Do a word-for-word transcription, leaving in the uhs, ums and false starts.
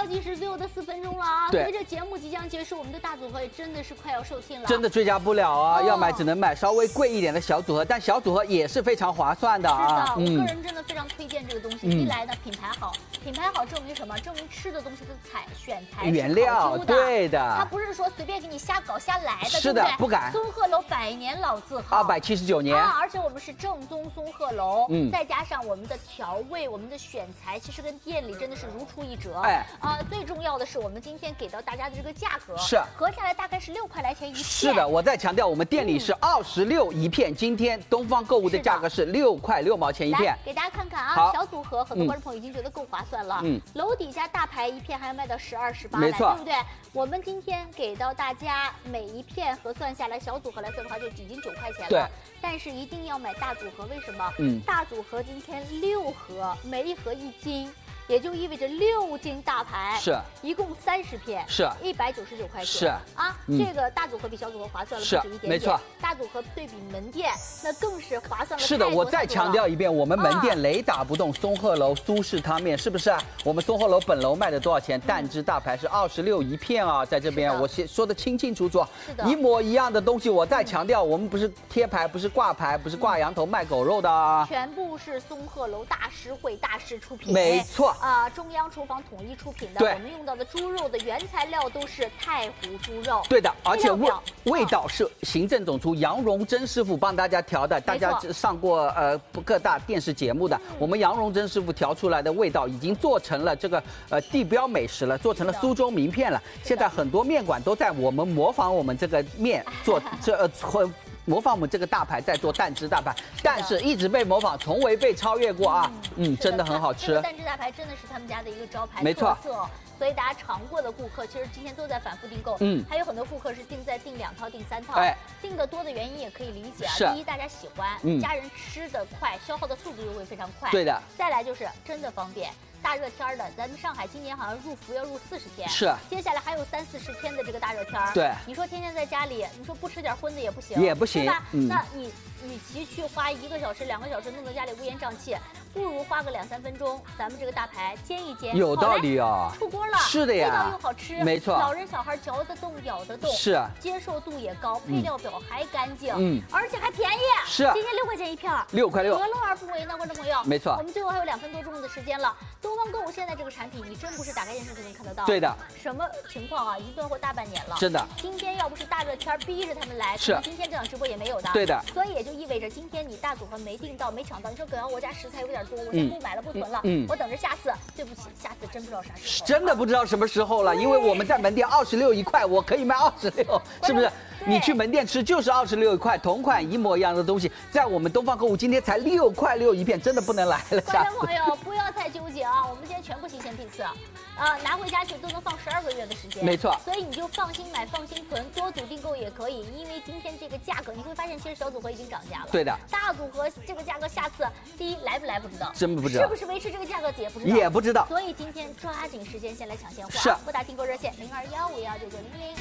计时最后的四分钟了啊！ 对， 随着节目即将结束，我们的大组合也真的是快要售罄了， 真的追加不了啊！ 哦、 要买只能买稍微贵一点的小组合，但小组合也是非常划算的啊。 是的，嗯、我个人真的非常推荐这个东西。嗯、一来呢，品牌好，品牌好证明什么？证明吃的东西的采选材原料，对的， 它不是说随便给你瞎搞瞎来的， 是的， 对不对？ 不敢。 松鹤楼百年老字号， 二百七十九年啊，而且我们是正宗松鹤楼， 嗯， 再加上我们的调味，我们的选材，其实跟店里真的是如出一辙。 哎， 啊，最重要的是我们今天给到大家的这个价格， 是合下来大概是六块来钱一片。 是的，我再强调，我们店里是二十六一片，嗯、今天东方购物的价格是六块六毛钱一片。 给大家看看啊，小组合，很多观众朋友已经觉得够划算了。 嗯， 楼底下大牌一片还要卖到十二、十八， 没错， 对不对？我们今天给到大家每一片核算下来，小组合来算的话就已经九块钱了。 对， 但是一定要买大组合，为什么？ 嗯， 大组合今天六盒，每一盒一斤。也就意味着六斤大牌， 是一共三十片， 是一百九十九块钱， 是啊，嗯、这个大组合比小组合划算了不止一点点， 没错。 大组合对比门店，那更是划算了。 是的，我再强调一遍，我们门店雷打不动，松鹤楼苏式汤面是不是啊？我们松鹤楼本楼卖的多少钱？蛋汁大牌是二十六一片啊，在这边我说的清清楚楚， 是的， 一模一样的东西。我再强调，我们不是贴牌，不是挂牌，不是挂羊头卖狗肉的啊， 全部是松鹤楼大师会大师出品， 没错啊，中央厨房统一出品的，我们用到的猪肉的原材料都是太湖猪肉， 对的，而且味味道是行政总厨杨荣珍师傅帮大家调的，大家上过呃各大电视节目的，我们杨荣珍师傅调出来的味道已经做成了这个呃地标美食了，做成了苏州名片了。现在很多面馆都在我们模仿我们这个面做这呃混。模仿我们这个大牌在做蛋汁大牌，但是一直被模仿，从未被超越过啊！嗯，真的很好吃。 这个蛋汁大牌真的是他们家的一个招牌， 没错。 所以大家尝过的顾客，其实今天都在反复订购。嗯，还有很多顾客是订在订两套、订三套。哎，订的多的原因也可以理解啊。 是。 第一，大家喜欢， 嗯、 家人吃的快，消耗的速度又会非常快。 对的。 再来就是真的方便。大热天的，咱们上海今年好像入伏要入四十天， 是。 接下来还有三四十天的这个大热天， 对。 你说天天在家里，你说不吃点荤的也不行， 也不行， 对吧？ 嗯、 那你与其去花一个小时、两个小时弄得家里乌烟瘴气，不如花个两三分钟，咱们这个大排煎一煎， 有道理啊， 出锅了， 是的呀， 味道又好吃， 没错， 老人小孩嚼得动、咬得动， 是， 接受度也高，配料表还干净， 嗯， 而且还便宜， 是， 今天六块钱一片， 六块六， 何乐而不为呢，观众朋友？ 没错， 我们最后还有两分多钟的时间了，东方购物现在这个产品，你真不是打开电视就能看得到， 对的， 什么情况啊？已经断货大半年了， 真的， 今天要不是大热天逼着他们来， 是， 今天这场直播也没有的， 对的， 所以也就意味着今天你大组合没订到、没抢到，你说葛阳我家食材有点多，我先不买了、不囤了，嗯，我等着下次。对不起，下次真不知道啥时候， 真的不知道什么时候了，因为我们在门店二十六一块，我可以卖二十六，是不是？你去门店吃就是二十六一块，同款一模一样的东西，在我们东方购物今天才六块六一片，真的不能来了。 观众朋友不要太纠结啊，我们今天全部提前批次，啊，拿回家去都能放十二个月的时间， 没错。 所以你就放心买，放心囤，多组订购也可以，因为今天这个价格你会发现，其实小组合已经涨价了。 对的。 大组合这个价格，下次第一来不来不知道， 真不知道， 是不是维持这个价格也不知道， 也不知道。 所以今天抓紧时间先来抢鲜货， 是。 拨打订购热线零二幺五幺九九零零。